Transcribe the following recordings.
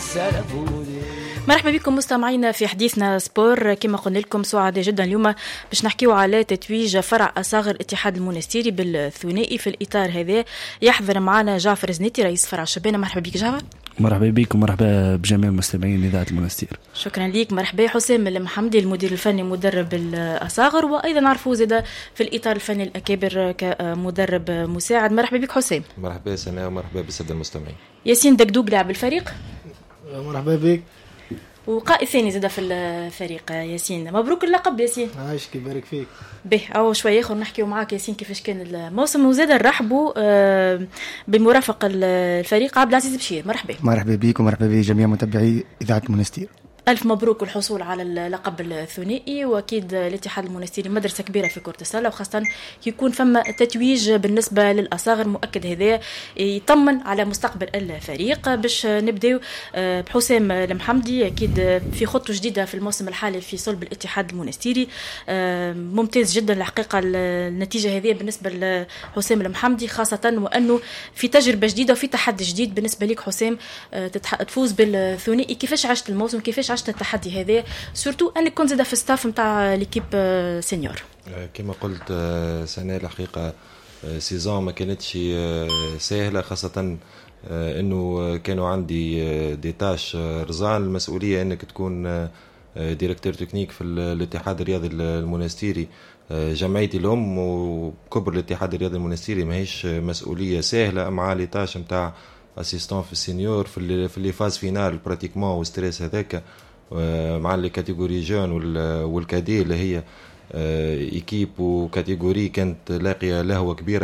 مرحبا بكم مستمعينا في حديثنا سبور. كما قلنا لكم سعداء جدا اليوم باش نحكيو على تتويج فرع أصاغر الاتحاد المونستيري بالثنائي. في الإطار هذا يحضر معنا جعفر زنيتي رئيس فرع شبانة. مرحبا بك جعفر. مرحبا بكم ومرحبا بجميع مستمعين إذاعة المونستير. شكرا ليك. مرحبا حسام المحمدي المدير الفني مدرب الأصاغر، وأيضا نعرفه زادا في الإطار الفني الأكابر كمدرب مساعد. مرحبا بك حسام. مرحبا سناء ومرحبا بالسادة المستمعين. ياسين دقدوق لاعب الفريق. مرحبا بك. وقائد ثاني زاد في الفريق ياسين. مبروك اللقب ياسين. عايشك يبارك فيك. به أو شوية آخر نحكيو معاك ياسين كيفاش كان الموسم، وزاد نرحبوا بمرافق الفريق عبد العزيز بشير. مرحبا. مرحبا بك ومرحبا بجميع متابعي إذاعة المونستير. ألف مبروك الحصول على اللقب الثنائي، وأكيد الاتحاد المونستيري مدرسة كبيرة في كرة السلة، وخاصة يكون فما تتويج بالنسبة للأصاغر مؤكد هذا يطمن على مستقبل الفريق. باش نبداو بحسام المحمدي، أكيد في خطوة جديدة في الموسم الحالي في صلب الاتحاد المونستيري. ممتاز جدا الحقيقة النتيجة هذه بالنسبة لحسام المحمدي، خاصة وأنه في تجربة جديدة وفي تحدي جديد بالنسبة لك حسام، تفوز بالثنائي. كيفاش عشت الموسم، كيفاش عشت التحدي هذا، سورتو انك كنت زاد في ستاف نتاع ليكيب سينيور؟ كما قلت سنة الحقيقة سيزون ما كانتش سهلة، خاصة انه كانوا عندي دي تاش رزان. المسؤولية انك تكون ديريكتور تكنيك في الاتحاد الرياضي المونستيري، جمعيتي الام وكبر الاتحاد الرياضي المونستيري، ماهيش مسؤولية سهلة مع لي تاش نتاع اسيستون في السينيور في اللي فاز فينال براتيكمون والستريس هذاك مع لي كاتيجوري جون والكادي اللي هي ايكيب وكاتيجوري كانت لاقيه لهوه كبيره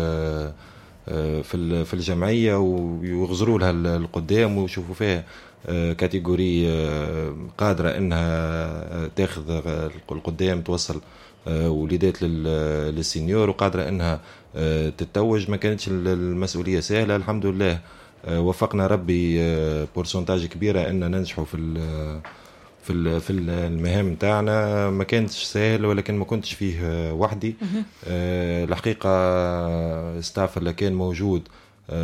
في الجمعيه، ويغزروا لها القدام ويشوفوا فيها كاتيجوري قادره انها تاخذ القدام توصل وليدات للسينيور، وقادره انها تتوج. ما كانتش المسؤوليه سهله، الحمد لله وفقنا ربي بورسنتاج كبيره ان ننجحوا في المهام تاعنا. ما كانتش سهل، ولكن ما كنتش فيه وحدي. الحقيقه ستاف اللي كان موجود